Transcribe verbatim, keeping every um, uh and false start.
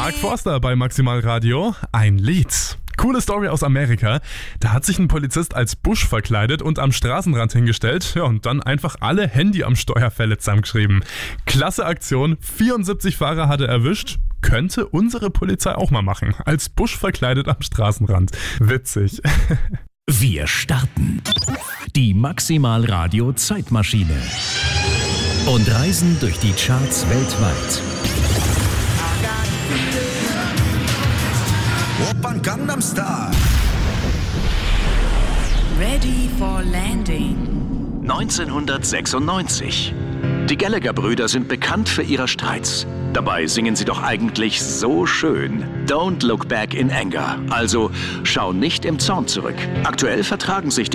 Mark Forster bei Maximal Radio. Ein Lied. Coole Story aus Amerika. Da hat sich ein Polizist als Busch verkleidet und am Straßenrand hingestellt. Ja, und dann einfach alle Handy am Steuerfälle zusammengeschrieben. Klasse Aktion. vierundsiebzig Fahrer hat er erwischt. Könnte unsere Polizei auch mal machen. Als Busch verkleidet am Straßenrand. Witzig. Wir starten die Maximal Radio Zeitmaschine und reisen durch die Charts weltweit. Opern Gangnam Style. Ready for landing. neunzehnhundertsechsundneunzig. Die Gallagher-Brüder sind bekannt für ihre Streits. Dabei singen sie doch eigentlich so schön. Don't look back in anger. Also schau nicht im Zorn zurück. Aktuell vertragen sich die